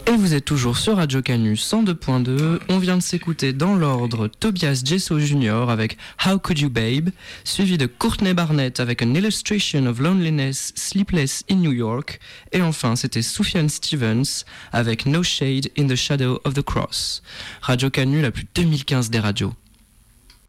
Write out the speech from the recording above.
Et vous êtes toujours sur Radio Canu 102.2. On vient de s'écouter dans l'ordre Tobias Jesso Jr. avec How Could You Babe, suivi de Courtney Barnett avec An Illustration of Loneliness, Sleepless in New York, et enfin c'était Sufjan Stevens avec No Shade in the Shadow of the Cross. Radio Canu, la plus 2015 des radios.